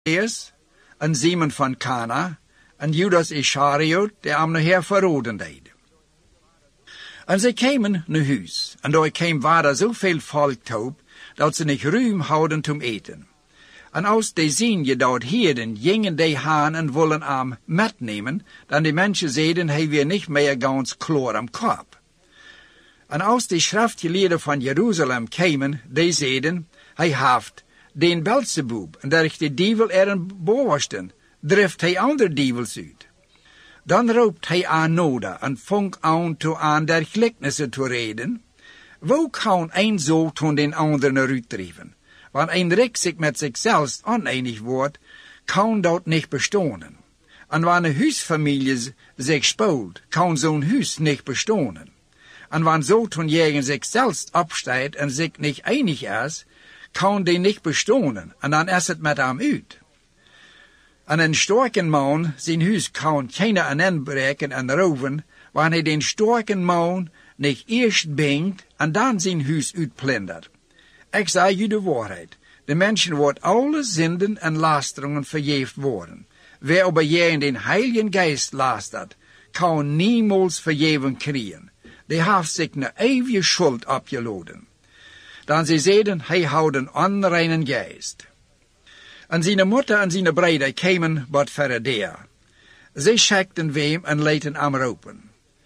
en Simon van Cana, en Judas Iscariot, die hem nachher verraden deed. En zij kwamen naar huis, en daar kwam vader zoveel volk toe, dat ze niet ruim houden om eten. En als die zien je dat heden, gingen die haan en willen hem metnemen, dan die mensen zeiden, hij weer niet meer ganz klaar am kop. En als die schriftgeleerden van Jeruzalem kwamen, die zeiden, hij heeft den Belzebub, en dat de dievel een bovensten, drift hij andere dievels uit. Dan roept hij aan Noda en vangt aan toe aan der gelijkenissen te reden. Wo kan een zo van den anderen uitdrijven? Want een rik zich met zichzelf oneinig wordt, kan dat niet bestaan. En wanneer huisfamilie zich speelt, kan zo'n huis niet bestaan. En wanneer zo van jegen zichzelf opstaat en zich niet einig is, kan die niet bestaan. En dan is het met hem uit. En een sterke man, zijn huis kan keiner aan inbreken en roven, wanneer hij den sterke man niet eerst bindt en dan zijn huis uitplundert. Ik zeg je de waarheid. De mensen wordt alle zinden en lasteringen vergeefd worden. Wie over jij in den Heiligen Geest lastert, kan niemals vergeven krijgen. Die heeft zich een eeuwige schuld opgeladen. Dan ze zeiden, hij houdt een onreinen geest. En zijn moeder en zijn broeder kwamen wat verder daar. Zij schikten hem en lieten hem roepen.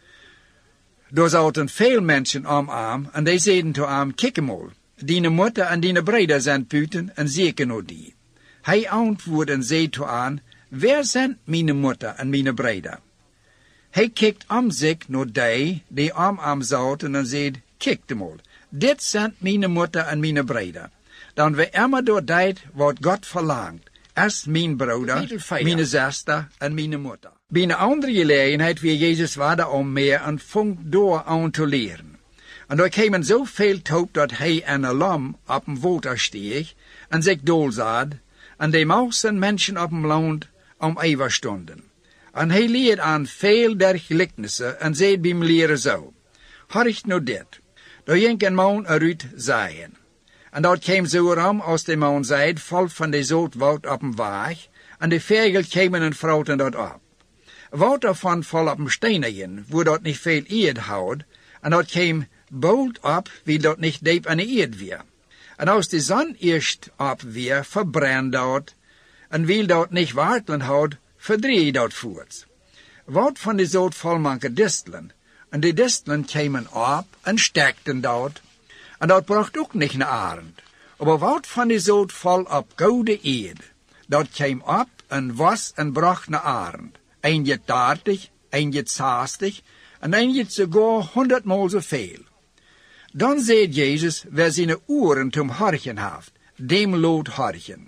Daar zaten veel mensen om hem en die zeiden tot hem, kijk mal, die moeder en die broeder zijn buiten en zeker nog die. Hij antwoordde en zei tot hen, waar zijn mijn moeder en mijn broeder? Hij kijkt om zich naar die om hem zaten en zei, kijk mal, dit zijn mijn moeder en mijn broeder. Dan we immer door deed wat God verlangt, is mijn broeder, mijn zuster en mijn moeder. Bij een andere gelegenheid weer Jezus wederom meer en vond door aan te leren. En daar kwamen zoveel toe dat hij een lam op een water steeg en zich doolzad, en de mausen mensen op een land om eeuwig stonden. En hij leerde aan veel der gelijkenissen en zei bij hem leren zo, horcht nou dit, daar ging een man eruit zaaien. En dat kwam zo ram als de man zei, vol van de zout woud op een waag, en de vegel kwamen en vroten dat op. Woud daarvan vol op een steenetje, waar dat niet veel eerd houdt, en dat kwam bold op, wie dat niet diep aan de eerd weer. En als de zon eerst op weer, verbrandt dat, en wie dat niet wartelen houdt, verdreef dat voort. Woud van de zout vol manke distelen, en de distelen kwamen op en stekten dat, en dat bracht ook niet naar arend. Maar wat van die zout vol op gouden eerd, dat kwam op en was en bracht naar arend. Eentje 30, eentje 60, en eentje sogar 100-maal zoveel. Dan zei Jezus, wer zijn oren zum horchen heeft, dem lood horchen.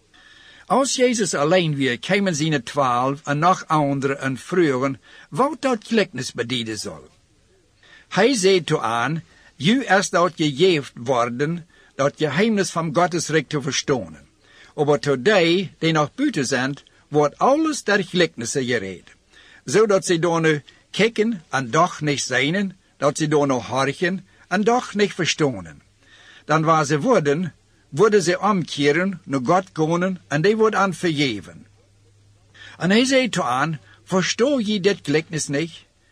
Als Jezus alleen weer, kwamen zijn 12 en nog anderen en vroegen, wat dat gelijkenis bedienen zal. Hij zei toe aan, je is dat gegeven worden, dat geheimnis van Gottes Rijk te verstaan. Maar tot die nog buiten zijn, wordt alles der gelijkenissen gereed. Zodat ze door nu kijken en doch niet zijn, dat ze door nu horchen en doch niet verstaan. Dan waar ze worden ze omkeren, naar God komen en die wordt aan vergeven. En hij zei toe aan, verstoor je dit gelijkenis niet?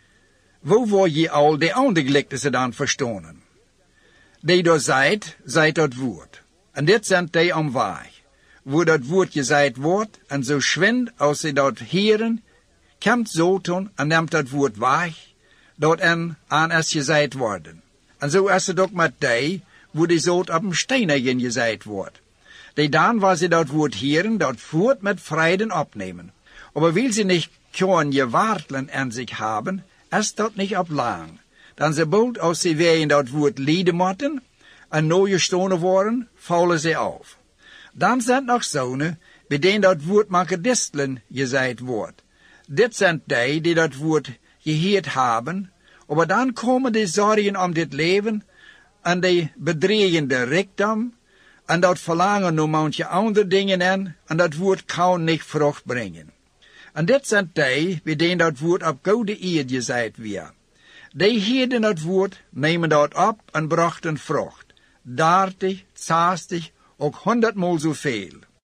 Wo word je al de andere gelijkenissen dan verstaan? Die door zijt dat woord. En dit zijn die omwaag. Wo dat woord gezeid wordt, en zo schwind als ze dat heren, komt Satan en neemt dat woord weg, dat en aan is gezeid worden. En zo is het ook met die, wo die zout op een steenetje gezeid wordt. Die dan, waar ze dat woord heren, dat voort met vreden opnemen. Maar wil ze niet kunnen gewartelen in zich hebben, is dat niet op lang. Dan sobald als ze weer in dat woord lieden moeten en nooit gestonen worden, vallen ze af. Dan zijn nog zonen, bij denen dat woord manke distelen gezeid wordt. Dit zijn die dat woord gehoord hebben, maar dan komen de zorgen om dit leven en de bedreigende rijkdom en dat verlangen naar manche andere dingen in en dat woord kan niet vrucht brengen. En dit zijn die, bij denen dat woord op gouden eerd gezeid weer. Die hielden dat woord, nemen dat op en brachten vrucht. 30, 60, ook 100-maal zoveel.